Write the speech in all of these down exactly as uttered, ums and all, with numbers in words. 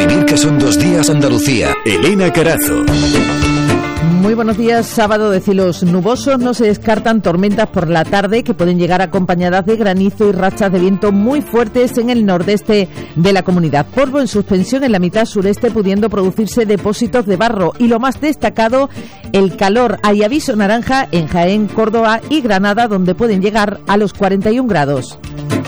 Vivir que son dos días Andalucía. Elena Carazo. Muy buenos días. Sábado de cielos nubosos. No se descartan tormentas por la tarde que pueden llegar acompañadas de granizo y rachas de viento muy fuertes en el nordeste de la comunidad. Polvo en suspensión en la mitad sureste, pudiendo producirse depósitos de barro. Y lo más destacado, el calor. Hay aviso naranja en Jaén, Córdoba y Granada, donde pueden llegar a los cuarenta y un grados.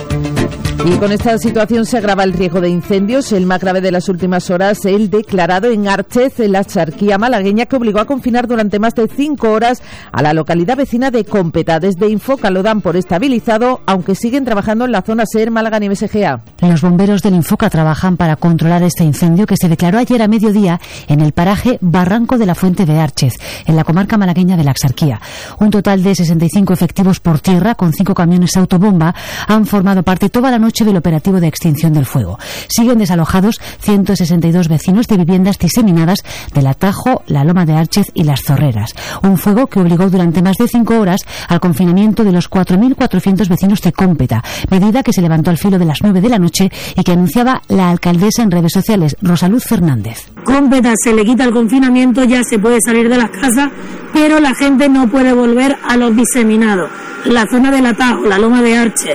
Y con esta situación se agrava el riesgo de incendios, el más grave de las últimas horas, el declarado en Árchez, en la Axarquía malagueña, que obligó a confinar durante más de cinco horas a la localidad vecina de Cómpeta. Desde Infoca lo dan por estabilizado, aunque siguen trabajando en la zona SER, Málaga y B S G A. Los bomberos del Infoca trabajan para controlar este incendio que se declaró ayer a mediodía en el paraje Barranco de la Fuente de Árchez, en la comarca malagueña de la Axarquía. Un total de sesenta y cinco efectivos por tierra, con cinco camiones autobomba, han formado parte toda la noche del operativo de extinción del fuego. Siguen desalojados ciento sesenta y dos vecinos de viviendas diseminadas del Atajo, la Loma de Árchez y las Zorreras. Un fuego que obligó durante más de cinco horas al confinamiento de los cuatro mil cuatrocientos vecinos de Cómpeta, medida que se levantó al filo de las nueve de la noche y que anunciaba la alcaldesa en redes sociales, Rosaluz Fernández. Cómpeta se le quita el confinamiento, ya se puede salir de las casas, pero la gente no puede volver a los diseminados. La zona del Atajo, la Loma de Árchez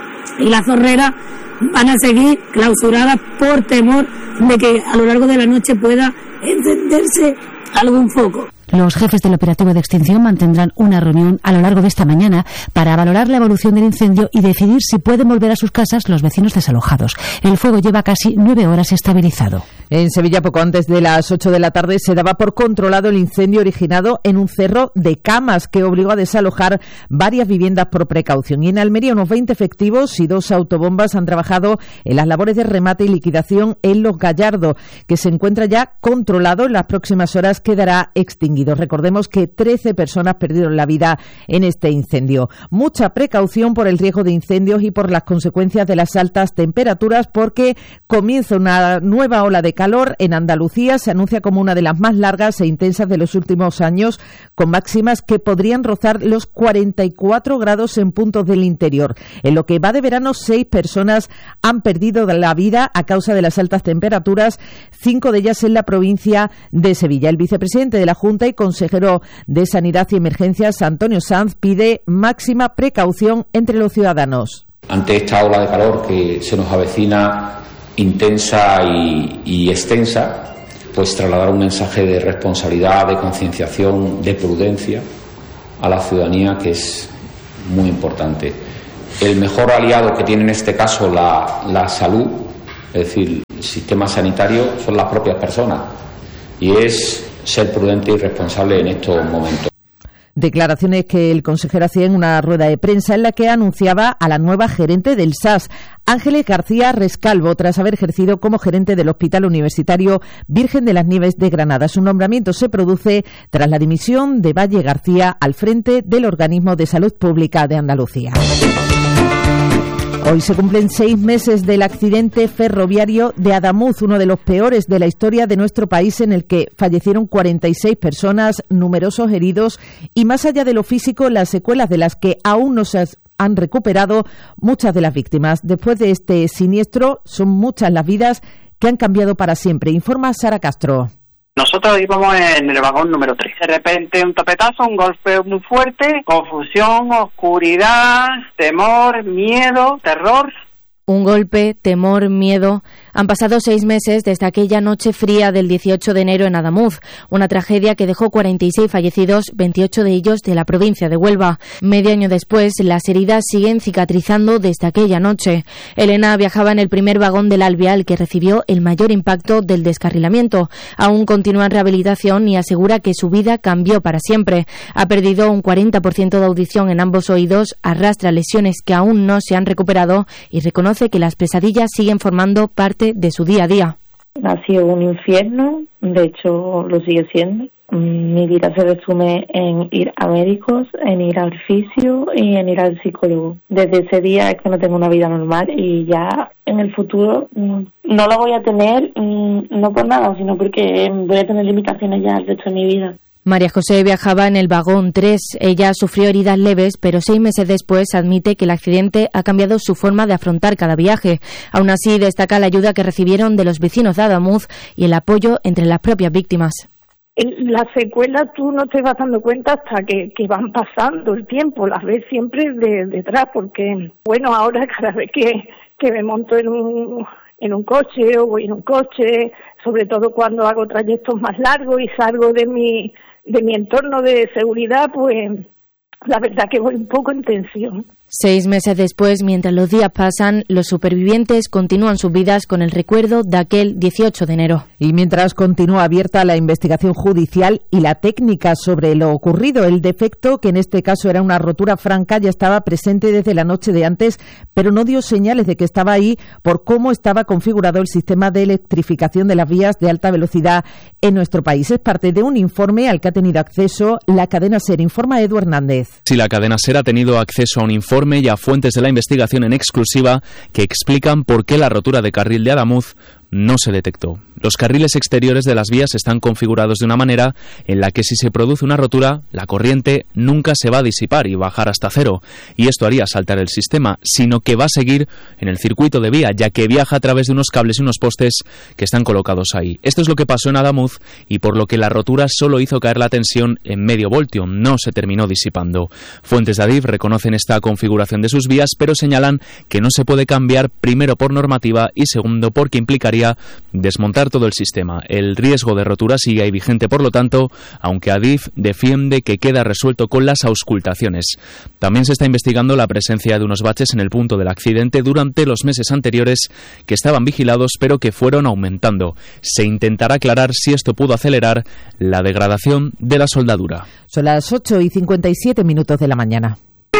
y la Zorrera van a seguir clausuradas por temor de que a lo largo de la noche pueda encenderse algún foco. Los jefes del operativo de extinción mantendrán una reunión a lo largo de esta mañana para valorar la evolución del incendio y decidir si pueden volver a sus casas los vecinos desalojados. El fuego lleva casi nueve horas estabilizado. En Sevilla, poco antes de las ocho de la tarde, se daba por controlado el incendio originado en un cerro de Camas que obligó a desalojar varias viviendas por precaución. Y en Almería, unos veinte efectivos y dos autobombas han trabajado en las labores de remate y liquidación en Los Gallardos, que se encuentra ya controlado. En las próximas horas quedará extinguido. Recordemos que trece personas perdieron la vida en este incendio. Mucha precaución por el riesgo de incendios y por las consecuencias de las altas temperaturas, porque comienza una nueva ola de calor en Andalucía. Se anuncia como una de las más largas e intensas de los últimos años, con máximas que podrían rozar los cuarenta y cuatro grados en puntos del interior. En lo que va de verano, seis personas han perdido la vida a causa de las altas temperaturas, cinco de ellas en la provincia de Sevilla. El vicepresidente de la Junta y consejero de Sanidad y Emergencias, Antonio Sanz, pide máxima precaución entre los ciudadanos. Ante esta ola de calor que se nos avecina intensa y, y extensa, pues trasladar un mensaje de responsabilidad, de concienciación, de prudencia a la ciudadanía, que es muy importante. El mejor aliado que tiene en este caso la, la salud, es decir, el sistema sanitario, son las propias personas, y es ser prudente y responsable en estos momentos. Declaraciones que el consejero hacía en una rueda de prensa en la que anunciaba a la nueva gerente del S A S, Ángeles García Rescalvo, tras haber ejercido como gerente del Hospital Universitario Virgen de las Nieves de Granada. Su nombramiento se produce tras la dimisión de Valle García al frente del Organismo de Salud Pública de Andalucía. Hoy se cumplen seis meses del accidente ferroviario de Adamuz, uno de los peores de la historia de nuestro país, en el que fallecieron cuarenta y seis personas, numerosos heridos y, más allá de lo físico, las secuelas de las que aún no se han recuperado muchas de las víctimas. Después de este siniestro, son muchas las vidas que han cambiado para siempre. Informa Sara Castro. Nosotros íbamos en el vagón número tres. De repente un topetazo, un golpe muy fuerte, confusión, oscuridad, temor, miedo, terror. Un golpe, temor, miedo. Han pasado seis meses desde aquella noche fría del dieciocho de enero en Adamuz, una tragedia que dejó cuarenta y seis fallecidos, veintiocho de ellos de la provincia de Huelva. Medio año después, las heridas siguen cicatrizando desde aquella noche. Elena viajaba en el primer vagón del Alvial, que recibió el mayor impacto del descarrilamiento. Aún continúa en rehabilitación y asegura que su vida cambió para siempre. Ha perdido un cuarenta por ciento de audición en ambos oídos, arrastra lesiones que aún no se han recuperado y reconoce que las pesadillas siguen formando parte de su día a día. Ha sido un infierno, de hecho lo sigue siendo. Mi vida se resume en ir a médicos, en ir al fisio y en ir al psicólogo. Desde ese día es que no tengo una vida normal y ya en el futuro no la voy a tener, no por nada, sino porque voy a tener limitaciones ya el resto de mi vida. María José viajaba en el vagón tres. Ella sufrió heridas leves, pero seis meses después admite que el accidente ha cambiado su forma de afrontar cada viaje. Aún así, destaca la ayuda que recibieron de los vecinos de Adamuz y el apoyo entre las propias víctimas. Las secuelas tú no te vas dando cuenta hasta que, que van pasando el tiempo, las ves siempre de, detrás, porque, bueno, ahora cada vez que, que me monto en un, en un coche o voy en un coche, sobre todo cuando hago trayectos más largos y salgo de mi, de mi entorno de seguridad, pues la verdad que voy un poco en tensión. Seis meses después, mientras los días pasan, los supervivientes continúan sus vidas con el recuerdo de aquel dieciocho de enero. Y mientras continúa abierta la investigación judicial y la técnica sobre lo ocurrido, el defecto, que en este caso era una rotura franca, ya estaba presente desde la noche de antes, pero no dio señales de que estaba ahí por cómo estaba configurado el sistema de electrificación de las vías de alta velocidad en nuestro país. Es parte de un informe al que ha tenido acceso la cadena SER. Informa Edu Hernández. Sí, la cadena SER ha tenido acceso a un informe y a fuentes de la investigación en exclusiva que explican por qué la rotura de carril de Adamuz no se detectó. Los carriles exteriores de las vías están configurados de una manera en la que si se produce una rotura, la corriente nunca se va a disipar y bajar hasta cero, y esto haría saltar el sistema, sino que va a seguir en el circuito de vía, ya que viaja a través de unos cables y unos postes que están colocados ahí. Esto es lo que pasó en Adamuz y por lo que la rotura solo hizo caer la tensión en medio voltio, no se terminó disipando. Fuentes de Adif reconocen esta configuración de sus vías, pero señalan que no se puede cambiar, primero por normativa y segundo porque implicaría desmontar todo el sistema. El riesgo de rotura sigue ahí vigente, por lo tanto, aunque Adif defiende que queda resuelto con las auscultaciones. También se está investigando la presencia de unos baches en el punto del accidente durante los meses anteriores que estaban vigilados pero que fueron aumentando. Se intentará aclarar si esto pudo acelerar la degradación de la soldadura. Son las ocho y cincuenta y siete minutos de la mañana.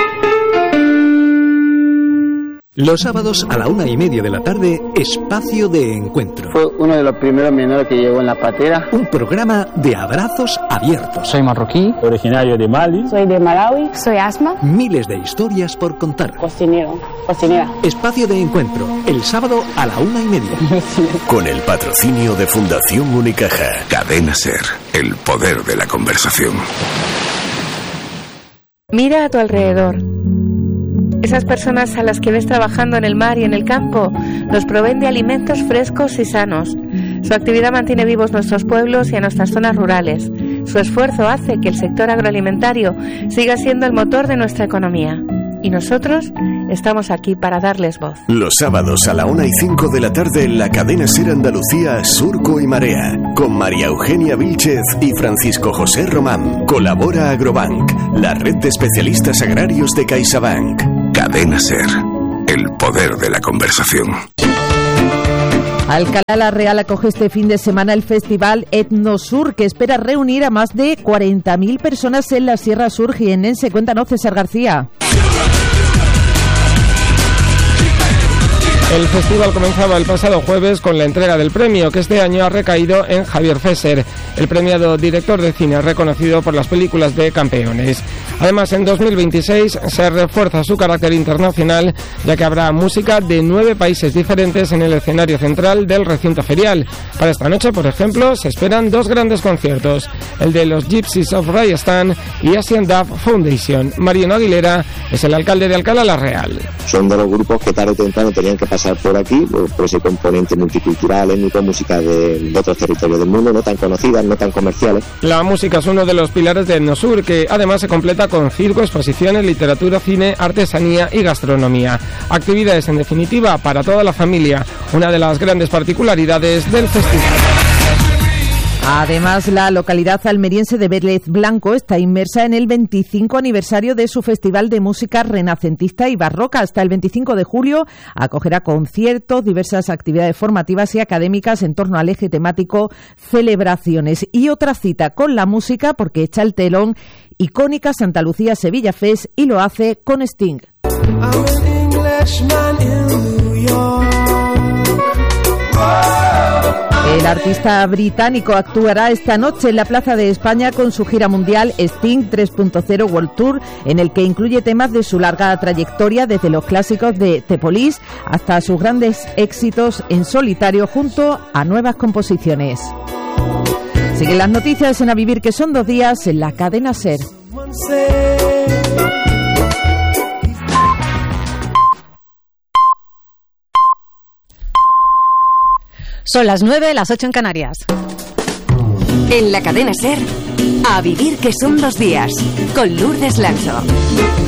Los sábados a la una y media de la tarde, Espacio de Encuentro. Fue uno de los primeros menores que llegó en la patera. Un programa de abrazos abiertos. Soy marroquí, originario de Mali. Soy de Malawi. Soy Asma. Miles de historias por contar. Cocinero, cocinera. Espacio de Encuentro, el sábado a la una y media. Con el patrocinio de Fundación Unicaja. Cadena SER, el poder de la conversación. Mira a tu alrededor. Esas personas a las que ves trabajando en el mar y en el campo nos proveen de alimentos frescos y sanos. Su actividad mantiene vivos nuestros pueblos y a nuestras zonas rurales. Su esfuerzo hace que el sector agroalimentario siga siendo el motor de nuestra economía. Y nosotros estamos aquí para darles voz. Los sábados a la una y cinco de la tarde en la cadena SER Andalucía, Surco y Marea, con María Eugenia Vílchez y Francisco José Román. Colabora Agrobank, la red de especialistas agrarios de CaixaBank. Cadena SER, el poder de la conversación. Alcalá la Real acoge este fin de semana el Festival Etnosur, que espera reunir a más de cuarenta mil personas en la Sierra Sur jiennense. Cuéntanos, César García. El festival comenzaba el pasado jueves con la entrega del premio, que este año ha recaído en Javier Fesser, el premiado director de cine reconocido por las películas de Campeones. Además, en dos mil veintiséis se refuerza su carácter internacional, ya que habrá música de nueve países diferentes en el escenario central del recinto ferial. Para esta noche, por ejemplo, se esperan dos grandes conciertos, el de los Gypsies of Rajasthan y Asian Dove Foundation. Mariano Aguilera es el alcalde de Alcalá la Real. Son de los grupos que tarde o temprano tenían que pasar por aquí, por ese componente multicultural, étnico, música de, de otros territorios del mundo, no tan conocidas, no tan comerciales. La música es uno de los pilares de Etnosur, que además se completa con circo, exposiciones, literatura, cine, artesanía y gastronomía. Actividades, en definitiva, para toda la familia, una de las grandes particularidades del festival. Además, la localidad almeriense de Vélez Blanco está inmersa en el veinticinco aniversario de su Festival de Música Renacentista y Barroca. Hasta el veinticinco de julio acogerá conciertos, diversas actividades formativas y académicas en torno al eje temático, celebraciones y otra cita con la música, porque echa el telón icónica Santa Lucía Sevilla Fest y lo hace con Sting. El artista británico actuará esta noche en la Plaza de España con su gira mundial Sting tres punto cero World Tour, en el que incluye temas de su larga trayectoria, desde los clásicos de The Police hasta sus grandes éxitos en solitario, junto a nuevas composiciones. Siguen las noticias en A Vivir, que son dos días, en la cadena SER. Son las nueve, las ocho en Canarias. En la cadena SER, A Vivir, que son dos días, con Lourdes Lancho.